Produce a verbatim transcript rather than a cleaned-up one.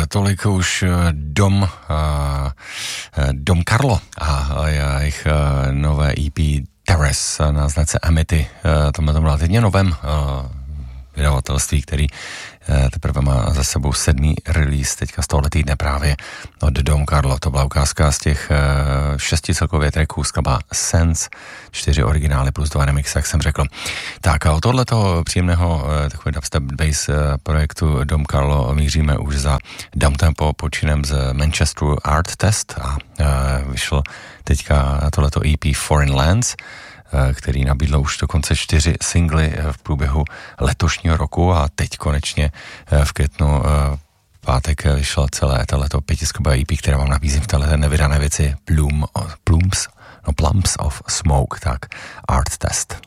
tolik už Dom, Dom Carlo a jejich nové E P Terrace na značce Amity. To má tam relativně novém vydavatelství, který teprve má za sebou sedmý release teďka z tohohle týdne právě od Dom Carlo. To byla ukázka z těch šesti celkově tracků skladba Sense, čtyři originály plus dva remix, jak jsem řekl. Tak a od tohoto příjemného takový dubstep bass projektu Dom Carlo míříme už za downtempo počinem z Manchesteru Art Test a vyšlo teďka tohleto E P Foreign Lands, který nabídl už dokonce čtyři singly v průběhu letošního roku a teď konečně v květnu pátek vyšlo celé tohleto pětiskladbové E P, které vám nabízím v téhle nevydané věci Plume, Plumes, no Plumps of Smoke, tak Art Test.